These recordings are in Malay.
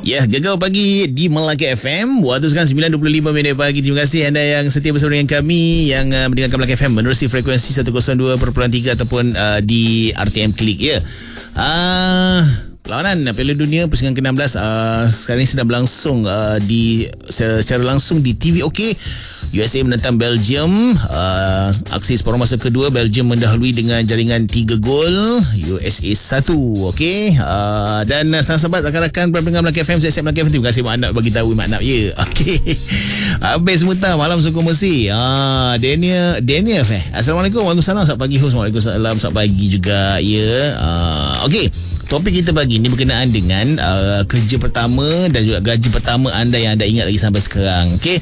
Ya, Gegar Pagi di Melaka FM. Waktu sekarang 9.25 minit pagi. Terima kasih anda yang setia bersama dengan kami yang mendengarkan Melaka FM menerusi frekuensi 102.3 ataupun di RTM Klik ya. Perlawanan Piala Dunia pusingan ke-16 sekarang ini sedang berlangsung secara langsung di TV OK. USA menentang Belgium. Aksi separuh masa kedua, Belgium mendahului dengan jaringan 3 gol, USA 1. Okey. Dan sahabat rakan-rakan pendengar Melaka FM, saya Melaka FM, terima kasih Mak Nak bagi tahu Mak Nak ya. Okey. Habis semua malam suku Mercy. Daniel Assalamualaikum. Waalaikumsalam. Selamat pagi host. Waalaikumsalam. Selamat pagi juga ya. Okey. Topik kita pagi ni berkenaan dengan kerja pertama dan juga gaji pertama anda yang anda ingat lagi sampai sekarang. Okey.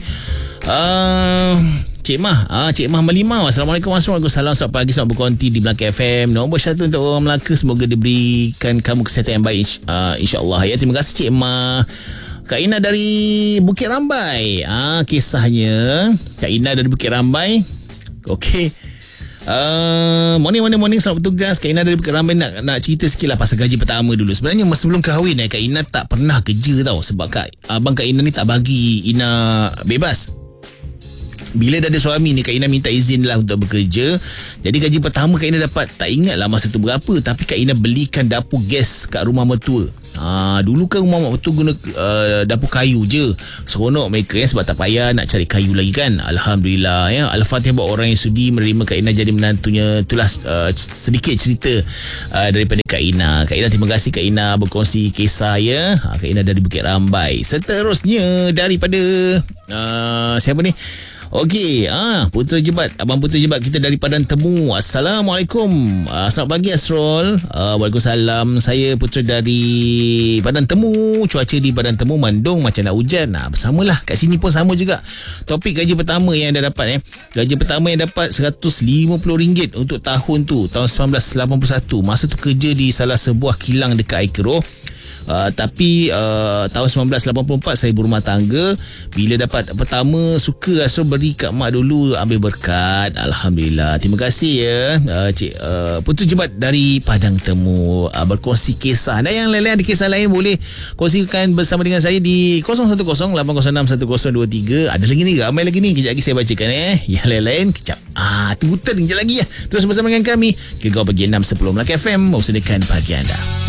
Cik Mah Melimau. Assalamualaikum warahmatullahi wabarakatuh. Selamat pagi, selamat berkonti di Melaka FM. Nombor 1 untuk orang Melaka, semoga diberikan kamu kesihatan yang baik, insyaAllah ya. Terima kasih Cik Mah. Kak Ina dari Bukit Rambai. Kisahnya Kak Ina dari Bukit Rambai. Okey. Morning, selamat bertugas. Kak Ina dari Bukit Rambai nak cerita sikit lah pasal gaji pertama dulu. Sebenarnya sebelum kahwin Kak Ina tak pernah kerja tau. Sebab abang Kak Ina ni tak bagi Ina bebas. Bila dah ada suami ni, Kak Ina minta izin lah untuk bekerja. Jadi gaji pertama Kak Ina dapat, tak ingat lah masa tu berapa, tapi Kak Ina belikan dapur gas kat rumah mertua. Dulu kan rumah mak mertua guna dapur kayu je. Seronok mereka sebab tak payah nak cari kayu lagi kan. Alhamdulillah ya. Al-Fatihah buat orang yang sudi menerima Kak Ina jadi menantunya. Itulah sedikit cerita daripada Kak Ina. Kak Ina, terima kasih Kak Ina berkongsi kisah ya. Kak Ina dari Bukit Rambai. Seterusnya daripada siapa ni? Okey, Putra Jebat, Abang Putra Jebat kita dari Padang Temu. Assalamualaikum. Selamat pagi Asrul. Waalaikumsalam. Saya Putra dari Padang Temu. Cuaca di Padang Temu mendung macam nak hujan. Bersamalah. Kat sini pun sama juga. Topik gaji pertama yang anda dapat Gaji pertama yang dapat RM150 untuk tahun tu, tahun 1981. Masa tu kerja di salah sebuah kilang dekat Air. Tapi tahun 1984 saya berumah tangga. Bila dapat pertama, suka Asrul beri kat mak dulu, ambil berkat. Alhamdulillah. Terima kasih ya Cik Putu Jebat dari Padang Temu berkongsi kisah. Dan yang lain-lain ada kisah lain boleh kongsikan bersama dengan saya di 010-806-1023. Ada lagi ni, ramai lagi ni. Kejap lagi saya bacakan Yang lain-lain kejap. Tunggu kejap lagi ya. Terus bersama dengan kami Gegar Pagi 6 sebelum Melaka FM mempersembahkan pagi anda.